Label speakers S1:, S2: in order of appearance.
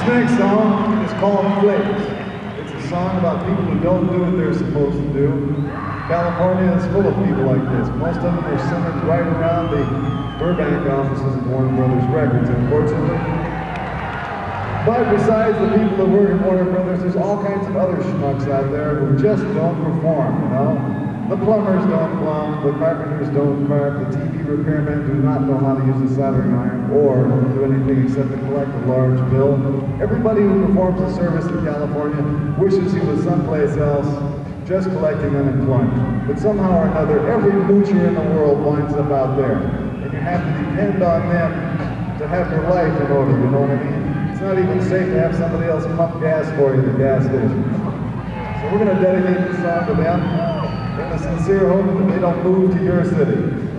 S1: Next song is called Flakes. It's a song about people who don't do what they're supposed to do. California is full of people like this. Most of them are centered right around the Burbank offices of Warner Brothers Records, unfortunately. But besides the people that work at Warner Brothers, there's all kinds of other schmucks out there who just don't perform, you know? The plumbers don't plumb, the carpenters don't carp, the TV repairmen do not know how to use a soldering iron or do anything except to collect a large bill. Everybody who performs a service in California wishes he was someplace else just collecting unemployment. But somehow or another, every moocher in the world winds up out there. And you have to depend on them to have your life in order, you know what I mean? It's not even safe to have somebody else pump gas for you at the gas station. So we're going to dedicate this song to them in the sincere hope that they don't move to your city.